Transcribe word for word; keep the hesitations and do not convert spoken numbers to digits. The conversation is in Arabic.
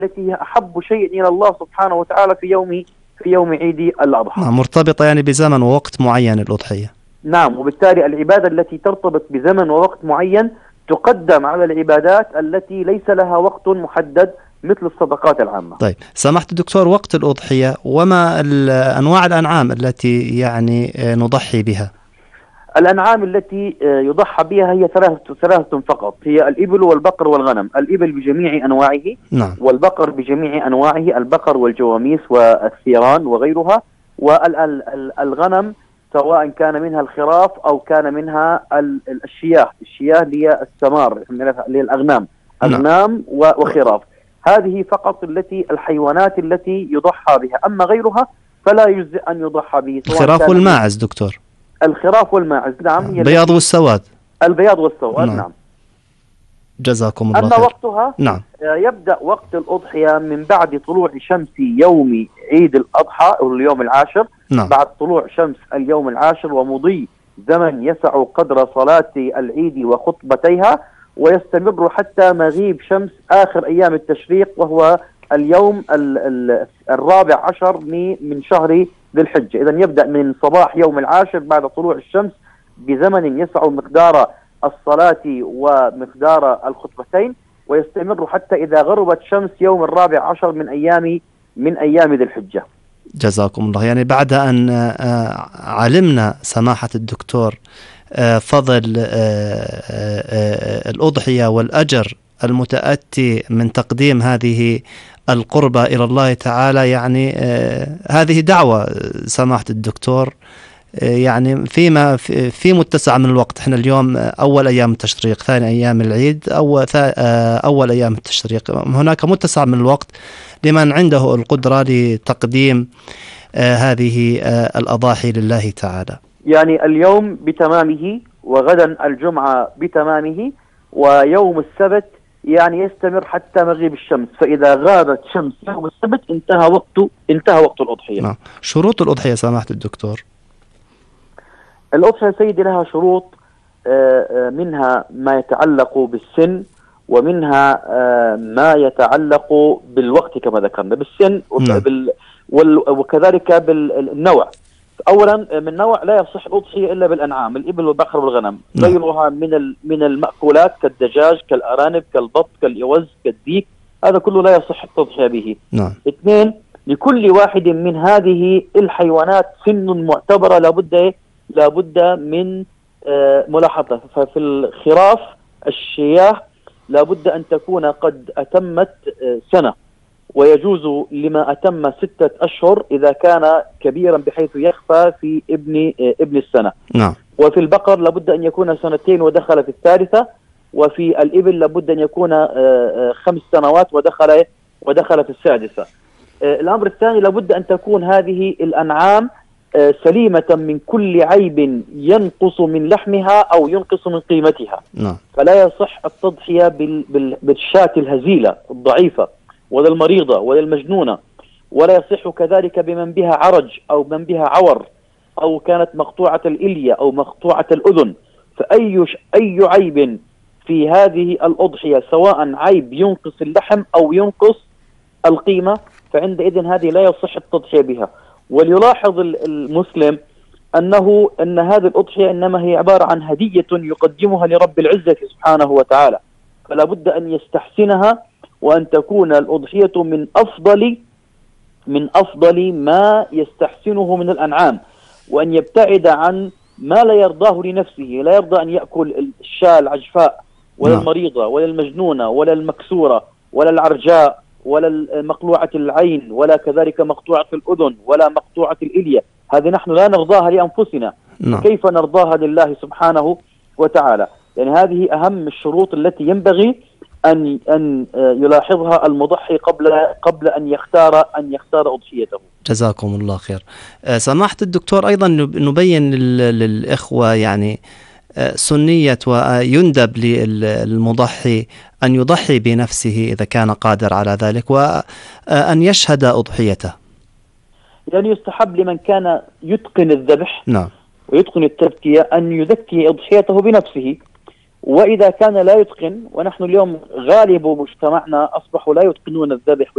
التي هي أحب شيء إلى الله سبحانه وتعالى في يوم في يوم عيد الأضحى. نعم، مرتبطة يعني بزمن ووقت معين الأضحية. نعم، وبالتالي العبادة التي ترتبط بزمن ووقت معين تقدم على العبادات التي ليس لها وقت محدد مثل الصدقات العامة. طيب سمحت الدكتور، وقت الأضحية وما أنواع الأنعام التي يعني نضحي بها؟ الأنعام التي يضحى بها هي ثلاثة ثلاثة فقط، هي الإبل والبقر والغنم. الإبل بجميع أنواعه، نعم. والبقر بجميع أنواعه، البقر والجواميس والثيران وغيرها، والغنم سواء كان منها الخراف أو كان منها الشياه. الشياه هي الثمار للأغنام، أغنام وخراف. هذه فقط التي الحيوانات التي يضحى بها، أما غيرها فلا يجزئ أن يضحى به. الخراف والماعز دكتور؟ الخراف والماعز نعم، هي البياض والسواد. البياض والسواد نعم. نعم. جزاكم الله أما خير. وقتها نعم. يبدأ وقت الأضحية من بعد طلوع شمس يوم عيد الأضحى أو اليوم العاشر. نعم. بعد طلوع شمس اليوم العاشر ومضي زمن يسع قدر صلاة العيد وخطبتيها، ويستمر حتى مغيب شمس آخر أيام التشريق، وهو اليوم الرابع عشر من شهر ذي الحجة. إذن يبدأ من صباح يوم العاشر بعد طلوع الشمس بزمن يسع مقدار الصلاة ومقدار الخطبتين، ويستمر حتى إذا غربت شمس يوم الرابع عشر من أيام من أيام ذي الحجة. جزاكم الله. يعني بعد أن علمنا سماحة الدكتور فضل الأضحية والأجر المتأتي من تقديم هذه القربة إلى الله تعالى، يعني هذه دعوة سماحة الدكتور، يعني فيما في متسع من الوقت. احنا اليوم أول أيام التشريق، ثاني أيام العيد، أو أول أيام التشريق، هناك متسع من الوقت لمن عنده القدرة لتقديم آه هذه آه الأضاحي لله تعالى. يعني اليوم بتمامه، وغدا الجمعة بتمامه، ويوم السبت يعني يستمر حتى مغيب الشمس، فإذا غابت شمس يوم السبت انتهى وقت انتهى وقت الأضحية. نعم. شروط الأضحية سماحة الدكتور؟ الأضحية سيدي لها شروط، آه منها ما يتعلق بالسن، ومنها آه ما يتعلق بالوقت كما ذكرنا، بالسن وبال وكذلك بالنوع. أولا من نوع لا يصح الأضحية إلا بالأنعام، الإبل والبقر والغنم. غيرها من من المأكولات كالدجاج كالأرانب كالبط كالإوز كالديك، هذا كله لا يصح التضحية به. نعم. اثنين، لكل واحد من هذه الحيوانات سن معتبرة لابد لابد من آه ملاحظة. ففي الخراف الشياه لابد أن تكون قد أتمت آه سنة، ويجوز لما أتم ستة أشهر إذا كان كبيرا بحيث يخفى في ابن آه ابن السنة. نعم. وفي البقر لابد أن يكون سنتين ودخل في الثالثة، وفي الإبل لابد أن يكون آه آه خمس سنوات ودخل ودخل في السادسة. آه الأمر الثاني لابد أن تكون هذه الأنعام سليمة من كل عيب ينقص من لحمها أو ينقص من قيمتها. نعم. فلا يصح التضحية بالشاة الهزيلة الضعيفة ولا المريضة ولا المجنونة، ولا يصح كذلك بمن بها عرج أو من بها عور أو كانت مقطوعة الإلية أو مقطوعة الأذن. فأي أي عيب في هذه الأضحية، سواء عيب ينقص اللحم أو ينقص القيمة، فعندئذ هذه لا يصح التضحية بها. وليلاحظ المسلم أنه أن هذه الأضحية إنما هي عبارة عن هدية يقدمها لرب العزة سبحانه وتعالى، فلا بد أن يستحسنها، وأن تكون الأضحية من أفضل من أفضل ما يستحسنه من الأنعام، وأن يبتعد عن ما لا يرضاه لنفسه. لا يرضى أن يأكل الشاة العجفاء ولا المريضة ولا المجنونة ولا المكسورة ولا العرجاء ولا مقلوعة العين ولا كذلك مقطوعة الأذن ولا مقطوعة الإلية. هذه نحن لا نرضاها لأنفسنا، نعم. كيف نرضاها لله سبحانه وتعالى؟ يعني هذه أهم الشروط التي ينبغي أن أن يلاحظها المضحي قبل قبل أن يختار أن يختار أضحيته. جزاكم الله خير. سماحة الدكتور، أيضا نبين للإخوة يعني سنية ويندب للمضحي أن يضحي بنفسه إذا كان قادر على ذلك، وأن يشهد أضحيته. يعني يستحب لمن كان يتقن الذبح نعم. ويتقن التذكية أن يذكي أضحيته بنفسه، وإذا كان لا يتقن، ونحن اليوم غالب مجتمعنا أصبحوا لا يتقنون الذبح